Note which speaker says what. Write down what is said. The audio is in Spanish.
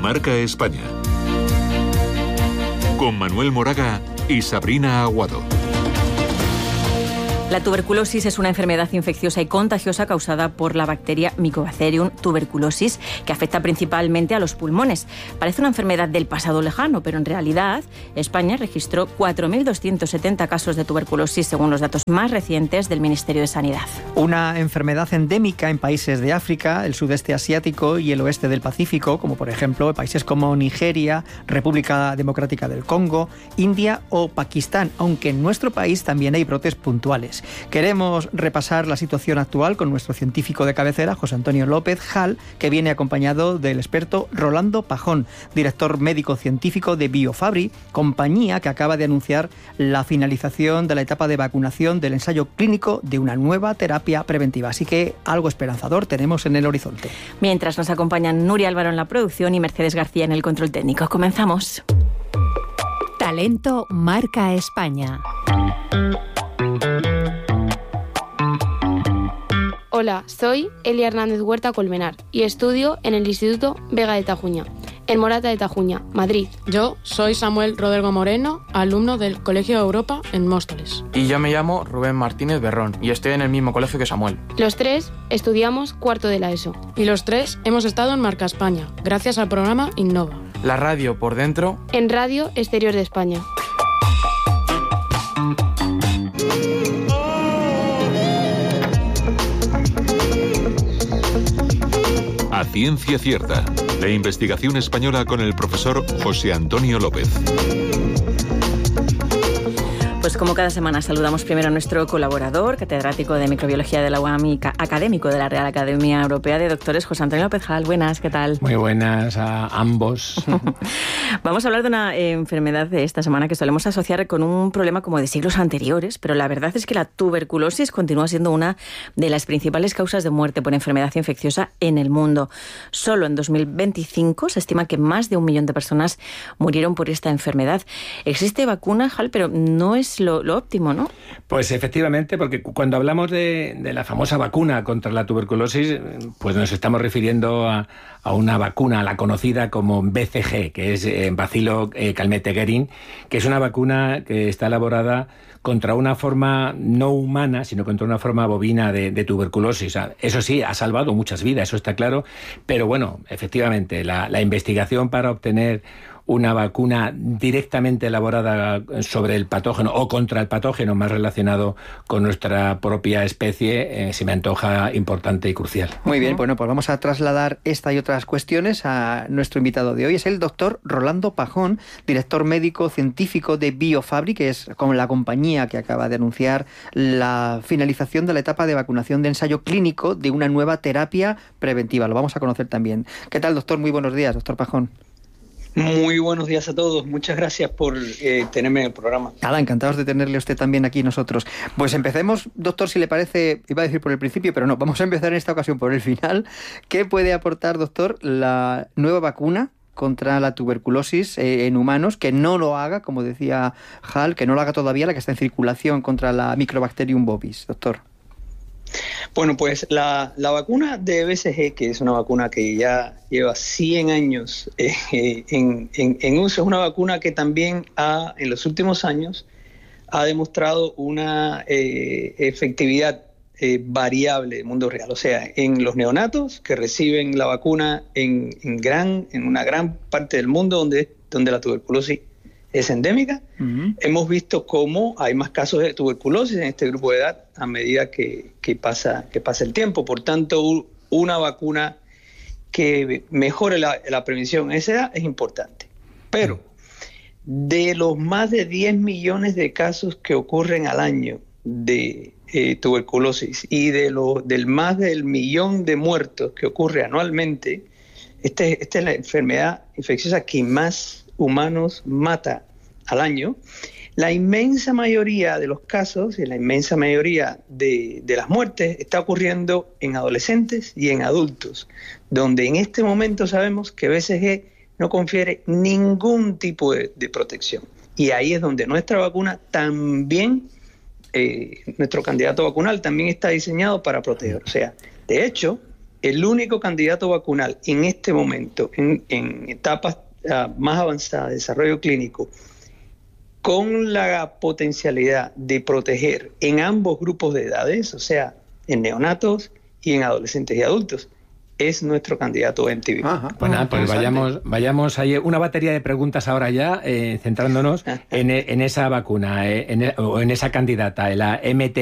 Speaker 1: Marca España. Con Manuel Moraga y Sabrina Aguado.
Speaker 2: La tuberculosis es una enfermedad infecciosa y contagiosa causada por la bacteria Mycobacterium tuberculosis, que afecta principalmente a los pulmones. Parece una enfermedad del pasado lejano, pero en realidad España registró 4.270 casos de tuberculosis según los datos más recientes del Ministerio de Sanidad.
Speaker 3: Una enfermedad endémica en países de África, el sudeste asiático y el oeste del Pacífico, como por ejemplo países como Nigeria, República Democrática del Congo, India o Pakistán, aunque en nuestro país también hay brotes puntuales. Queremos repasar la situación actual con nuestro científico de cabecera, José Antonio López Jal, que viene acompañado del experto Rolando Pajón, director médico científico de Biofabri, compañía que acaba de anunciar la finalización de la etapa de vacunación del ensayo clínico de una nueva terapia preventiva. Así que algo esperanzador tenemos en el horizonte.
Speaker 2: Mientras nos acompañan Nuria Álvaro en la producción y Mercedes García en el control técnico. Comenzamos.
Speaker 4: Talento Marca España.
Speaker 5: Hola, soy Elia Hernández Huerta Colmenar y estudio en el Instituto Vega de Tajuña, en Morata de Tajuña, Madrid.
Speaker 6: Yo soy Samuel Rodrigo Moreno, alumno del Colegio Europa en Móstoles.
Speaker 7: Y yo me llamo Rubén Martínez Berrón y estoy en el mismo colegio que Samuel.
Speaker 5: Los tres estudiamos cuarto de la ESO.
Speaker 6: Y los tres hemos estado en Marca España, gracias al programa Innova.
Speaker 7: La radio por dentro.
Speaker 5: En Radio Exterior de España.
Speaker 1: A Ciencia Cierta, la investigación española con el profesor José Antonio López.
Speaker 2: Pues como cada semana saludamos primero a nuestro colaborador, catedrático de microbiología de la UAM y académico de la Real Academia Europea de Doctores, José Antonio López Jal. Buenas, ¿qué tal?
Speaker 8: Muy buenas a ambos.
Speaker 2: Vamos a hablar de una enfermedad de esta semana que solemos asociar con un problema como de siglos anteriores, pero la verdad es que la tuberculosis continúa siendo una de las principales causas de muerte por enfermedad infecciosa en el mundo. Solo en 2025 se estima que más de 1 millón de personas murieron por esta enfermedad. Existe vacuna, Jal, pero no es lo óptimo, ¿no?
Speaker 8: Pues efectivamente, porque cuando hablamos de la famosa vacuna contra la tuberculosis, pues nos estamos refiriendo a una vacuna, la conocida como BCG, que es Bacilo Calmette-Guerin, que es una vacuna que está elaborada contra una forma no humana, sino contra una forma bovina de tuberculosis. Eso sí, ha salvado muchas vidas, eso está claro, pero bueno, efectivamente, la investigación para obtener una vacuna directamente elaborada sobre el patógeno o contra el patógeno más relacionado con nuestra propia especie, se me antoja importante y crucial.
Speaker 3: Muy bien, bueno, pues vamos a trasladar esta y otras cuestiones a nuestro invitado de hoy. Es el doctor Rolando Pajón, director médico científico de Biofabri, que es como la compañía que acaba de anunciar la finalización de la etapa de vacunación de ensayo clínico de una nueva terapia preventiva. Lo vamos a conocer también. ¿Qué tal, doctor? Muy buenos días, doctor Pajón.
Speaker 9: Muy buenos días a todos. Muchas gracias por tenerme en el programa.
Speaker 3: Nada, encantados de tenerle a usted también aquí nosotros. Pues empecemos, doctor, si le parece, iba a decir por el principio, pero no, vamos a empezar en esta ocasión por el final. ¿Qué puede aportar, doctor, la nueva vacuna contra la tuberculosis en humanos, que no lo haga, como decía Hal, que no lo haga todavía la que está en circulación contra la Mycobacterium bovis, doctor?
Speaker 9: Bueno, pues la vacuna de BCG, que es una vacuna que ya lleva 100 años en uso, es una vacuna que también en los últimos años ha demostrado una efectividad variable del mundo real. O sea, en los neonatos que reciben la vacuna en una gran parte del mundo donde la tuberculosis es endémica, hemos visto cómo hay más casos de tuberculosis en este grupo de edad a medida que pasa el tiempo. Por tanto, una vacuna que mejore la prevención en esa edad es importante. Pero de los más de 10 millones de casos que ocurren al año de tuberculosis y del más del 1 millón de muertos que ocurre anualmente, esta es la enfermedad infecciosa que más humanos mata al año. La inmensa mayoría de los casos y la inmensa mayoría de las muertes está ocurriendo en adolescentes y en adultos, donde en este momento sabemos que BCG no confiere ningún tipo de protección. Y ahí es donde nuestra vacuna también, nuestro candidato vacunal también está diseñado para proteger. O sea, de hecho, el único candidato vacunal en este momento, en etapas más avanzadas de desarrollo clínico, con la potencialidad de proteger en ambos grupos de edades, o sea, en neonatos y en adolescentes y adultos, es nuestro candidato MTV.
Speaker 8: Bueno, pues vayamos ahí. Una batería de preguntas ahora ya, centrándonos en esa vacuna, o en esa candidata, la MT.